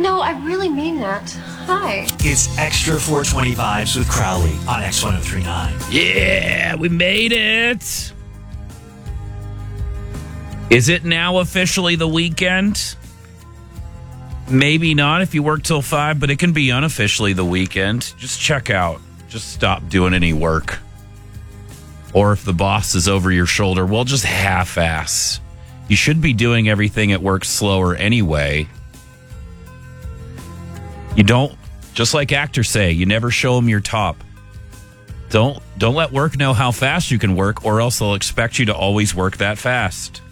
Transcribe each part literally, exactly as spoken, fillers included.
No, I really mean that. Hi. It's Extra four twenty Vibes with Crowley on X ten thirty-nine. Yeah, we made it. Is it now officially the weekend? Maybe not if you work till five, but it can be unofficially the weekend. Just check out. Just stop doing any work. Or if the boss is over your shoulder, well, just half-ass. You should be doing everything at work slower anyway. You don't, just like actors say, you never show them your top. Don't don't let work know how fast you can work, or else they'll expect you to always work that fast.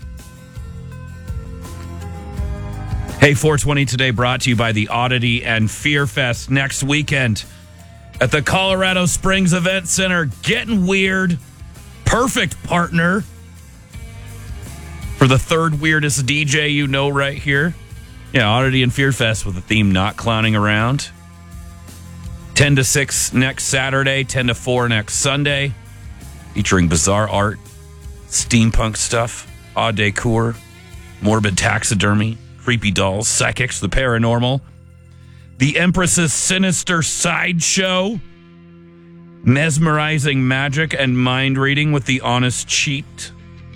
Hey, four twenty today brought to you by the Oddity and Fear Fest next weekend at the Colorado Springs Event Center. Getting weird. Perfect partner for the third weirdest D J you know right here. Yeah, Oddity and Fear Fest with the theme Not Clowning Around. ten to six next Saturday, ten to four next Sunday. Featuring bizarre art, steampunk stuff, odd decor, morbid taxidermy, creepy dolls, psychics, the paranormal, the Empress's sinister sideshow, mesmerizing magic and mind reading with the honest cheat.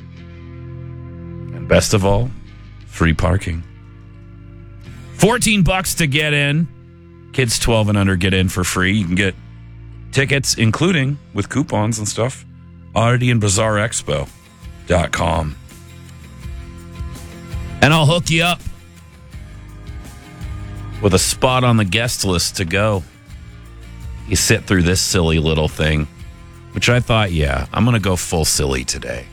And best of all, free parking. fourteen bucks to get in. Kids twelve and under get in for free. You can get tickets, including with coupons and stuff, oddity and bizarre expo dot com. And I'll hook you up with a spot on the guest list to go. You sit through this silly little thing, which I thought, yeah, I'm going to go full silly today.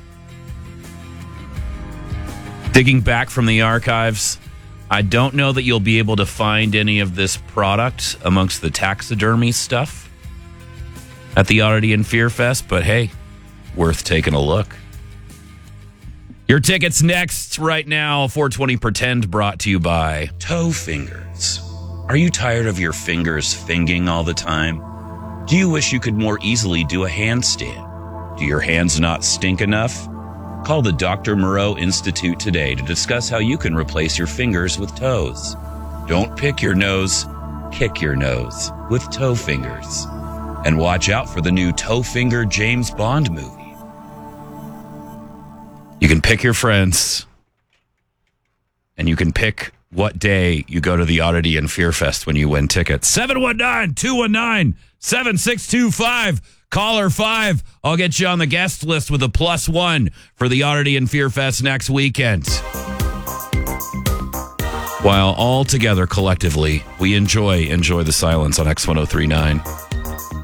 Digging back from the archives, I don't know that you'll be able to find any of this product amongst the taxidermy stuff at the Oddity and Fear Fest, but hey, worth taking a look. Your tickets next, right now, four twenty Pretend, brought to you by Toe Fingers. Are you tired of your fingers finging all the time? Do you wish you could more easily do a handstand? Do your hands not stink enough? Call the Doctor Moreau Institute today to discuss how you can replace your fingers with toes. Don't pick your nose, kick your nose with Toe Fingers. And watch out for the new Toe Finger James Bond movie. You can pick your friends, and you can pick what day you go to the Oddity and Fear Fest when you win tickets. seven one nine, two one nine, seven six two five. Caller five. I'll get you on the guest list with a plus one for the Oddity and Fear Fest next weekend. While all together collectively, we enjoy, enjoy the silence on X ten thirty-nine.